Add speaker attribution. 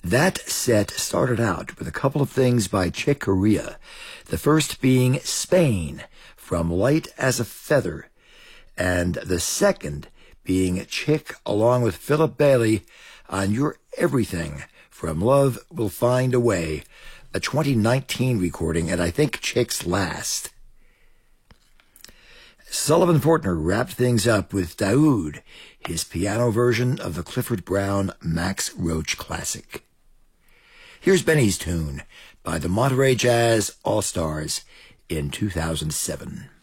Speaker 1: That set started out with a couple of things by Chick Corea, the first being Spain from Light as a Feather, and the second being Chick along with Philip Bailey on Your Everything from Love Will Find a Way, a 2019 recording, and I think Chick's last. Sullivan Fortner wrapped things up with Daoud, his piano version of the Clifford Brown Max Roach classic. Here's Benny's tune by the Monterey Jazz All-Stars in 2007.